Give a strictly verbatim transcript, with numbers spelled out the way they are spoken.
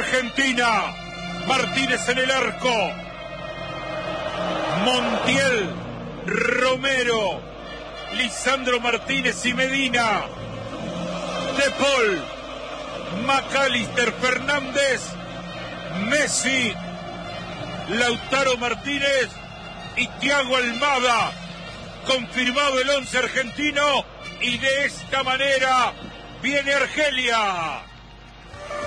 Argentina. Martínez en el arco. Montiel, Romero, Lisandro Martínez y Medina. De Paul, McAllister, Fernández, Messi, Lautaro Martínez y Thiago Almada. Confirmado el once argentino y de esta manera viene Argelia.